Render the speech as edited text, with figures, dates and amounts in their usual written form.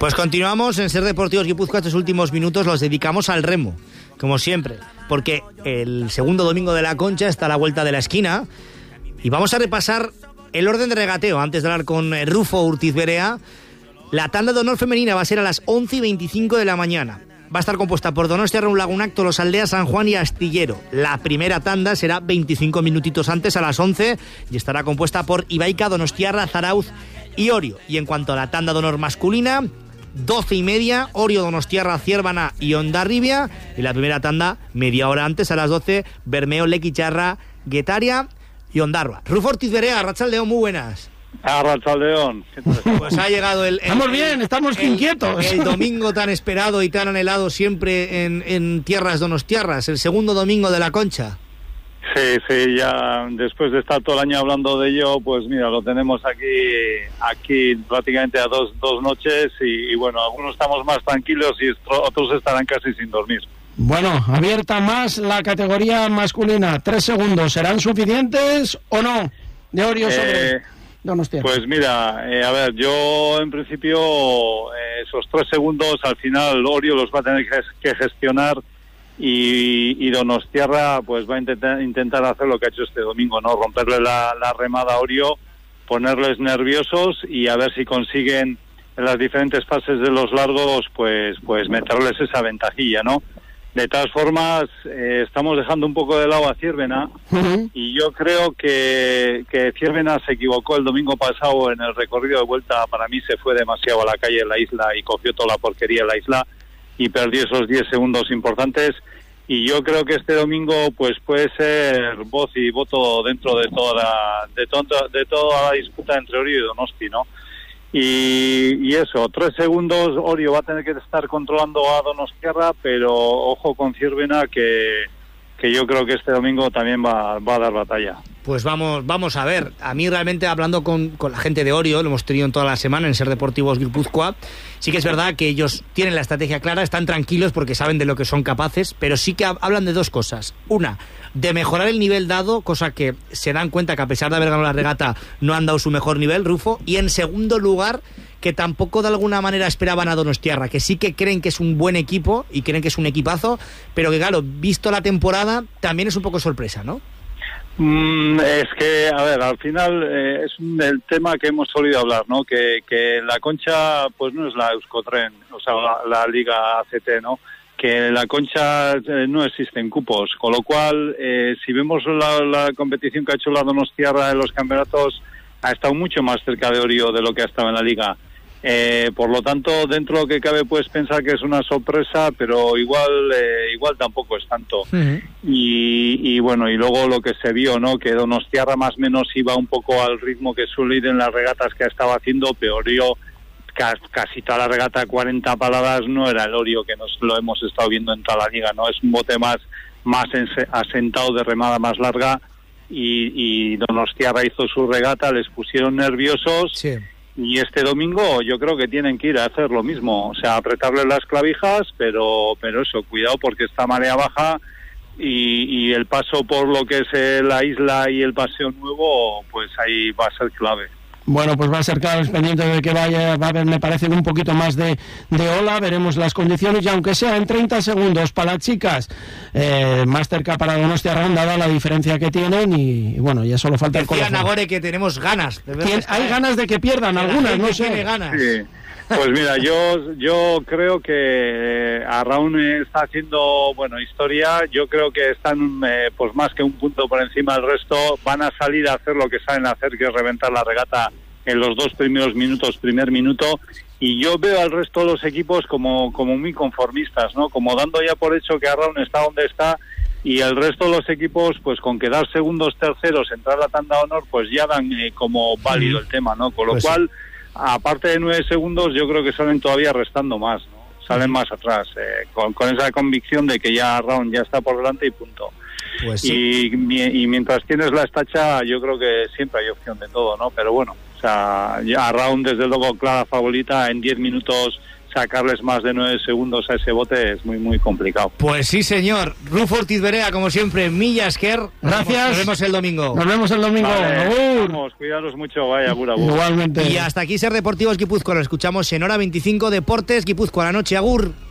Pues continuamos en Ser Deportivos Guipúzcoa. Estos últimos minutos los dedicamos al remo, como siempre, porque el segundo domingo de la Concha está a la vuelta de la esquina y vamos a repasar el orden de regateo antes de hablar con Rufo Urtiz Berea. La tanda de honor femenina va a ser a las 11:25 de la mañana. Va a estar compuesta por Donostia, Raúl Lagunac, Tolosaldea, San Juan y Astillero. La primera tanda será 25 minutitos antes, a las 11, y estará compuesta por Ibaica, Donostiarra, Zarauz y Orio. Y en cuanto a la tanda de honor masculina, 12:30, Orio, Donostiarra, Ciervana y Hondarribia. Y la primera tanda, media hora antes, a las 12, Bermeo, Lequicharra, Guetaria y Ondarroa. Rufo Urtiz Berea, Arratsaldeon, muy buenas. Arratsaldeon. Pues ha llegado estamos bien, estamos inquietos. El domingo tan esperado y tan anhelado siempre en tierras donostiarras, el segundo domingo de la Concha. Sí, ya después de estar todo el año hablando de ello, pues mira, lo tenemos aquí prácticamente a dos noches y bueno, algunos estamos más tranquilos y otros estarán casi sin dormir. Bueno, abierta más la categoría masculina, 3 segundos, ¿serán suficientes o no? De Orio sobre Donostia. Pues mira, a ver, yo en principio esos 3 segundos al final Orio los va a tener que gestionar y Donostiarra pues va a intentar hacer lo que ha hecho este domingo, ¿no? Romperle la remada a Orio, ponerles nerviosos y a ver si consiguen en las diferentes fases de los largos pues meterles esa ventajilla, ¿no? De todas formas, estamos dejando un poco de lado a Ciervena y yo creo que Ciervena se equivocó el domingo pasado en el recorrido de vuelta. Para mí se fue demasiado a la calle de la isla y cogió toda la porquería de la isla y perdió esos 10 segundos importantes. Y yo creo que este domingo pues puede ser voz y voto dentro de toda la disputa entre Orio y Donosti, ¿no? Y eso, 3 segundos, Orio va a tener que estar controlando a Donostiarra, pero ojo con Ciervena que yo creo que este domingo también va a dar batalla. Pues vamos a ver. A mí realmente, hablando con la gente de Orio, lo hemos tenido en toda la semana en Ser Deportivos Guipúzcoa, sí que es verdad que ellos tienen la estrategia clara, están tranquilos porque saben de lo que son capaces, pero sí que hablan de 2 cosas. Una, de mejorar el nivel dado, cosa que se dan cuenta que a pesar de haber ganado la regata no han dado su mejor nivel, Rufo, y en segundo lugar, que tampoco de alguna manera esperaban a Donostiarra, que sí que creen que es un buen equipo y creen que es un equipazo, pero que claro, visto la temporada, también es un poco sorpresa, ¿no? Es que, a ver, al final es el tema que hemos solido hablar, ¿no? Que la Concha, pues no es la Euskotren, o sea, la Liga ACT, ¿no? Que la Concha no existen cupos, con lo cual, si vemos la competición que ha hecho la Donostiarra en los campeonatos, ha estado mucho más cerca de Orio de lo que ha estado en la Liga. Por lo tanto, dentro de lo que cabe puedes pensar que es una sorpresa, pero igual tampoco es tanto. Uh-huh. Y bueno, y luego lo que se vio, ¿no? Que Donostiarra más o menos iba un poco al ritmo que suele ir en las regatas que estaba haciendo, pero Orio casi toda la regata 40 paladas no era el Orio que nos lo hemos estado viendo en toda la liga, ¿no? Es un bote más asentado de remada más larga y Donostiarra hizo su regata, les pusieron nerviosos. Sí. Y este domingo yo creo que tienen que ir a hacer lo mismo, o sea, apretarle las clavijas, pero eso, cuidado porque está marea baja y el paso por lo que es la isla y el paseo nuevo, pues ahí va a ser clave. Bueno, pues va a ser claro, es pendiente de que va a haber, me parece, un poquito más de ola, veremos las condiciones y aunque sea en 30 segundos para las chicas, más cerca para Donostiarra, dada la diferencia que tienen y bueno, ya solo falta el colofón. Decía Nagore que tenemos ganas. Hay ganas de que pierdan algunas, no sé. Tiene ganas. Sí. Pues mira, yo creo que Arraun está haciendo, bueno, historia. Yo creo que están pues más que un punto por encima del resto. Van a salir a hacer lo que saben hacer, que es reventar la regata en los 2 primeros minutos, primer minuto. Y yo veo al resto de los equipos como muy conformistas, ¿no? Como dando ya por hecho que Arraun está donde está y el resto de los equipos, pues con quedar segundos, terceros, entrar a la tanda de honor, pues ya dan como válido el tema, ¿no? Con lo pues cual, aparte de 9 segundos, yo creo que salen todavía restando más, ¿no? Salen más atrás, con esa convicción de que ya Arraun ya está por delante y punto. Pues sí. Y mientras tienes la estacha, yo creo que siempre hay opción de todo, ¿no? Pero bueno, o sea, ya Arraun desde luego clara favorita, en 10 minutos sacarles más de 9 segundos a ese bote es muy, muy complicado. Pues sí, señor. Rufo Ortiz Berea, como siempre, milla esker. Gracias. Nos vemos el domingo. Nos vemos el domingo. Vale, vamos, cuidaros mucho, vaya, agur, agur. Igualmente. Y hasta aquí Ser Deportivos Guipúzcoa. Lo escuchamos en Hora 25 Deportes Guipúzcoa. La noche, agur.